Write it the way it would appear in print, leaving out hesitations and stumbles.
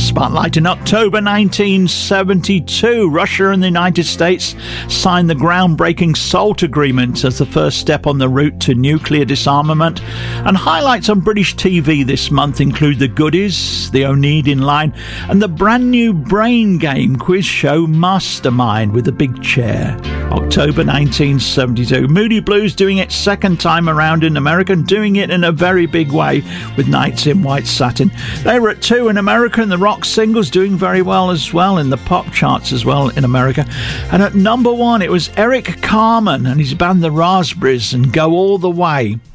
Spotlight. In October 1972, Russia and the United States signed the groundbreaking SALT agreement as the first step on the route to nuclear disarmament. And highlights on British TV this month include The Goodies, The Oneid Line, and the brand new brain game quiz show Mastermind with a big chair. October 1972. Moody Blues doing its second time around in America, and doing it in a very big way with Nights in White Satin. They were at 2 in America, and the rock singles doing very well as well in the pop charts as well in America. And at number 1 it was Eric Carmen and his band The Raspberries and Go All the Way.